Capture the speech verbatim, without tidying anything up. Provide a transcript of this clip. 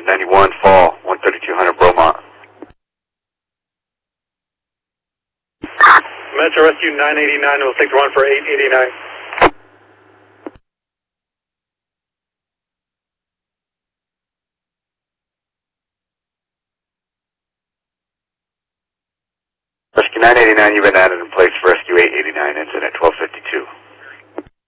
ninety-one, fall, one thirty-two hundred Bromont. Metro Rescue nine eighty-nine, we'll take the run for eight eighty-nine. Rescue nine eighty-nine, you've been added in place for Rescue eight eighty-nine, incident twelve fifty-two.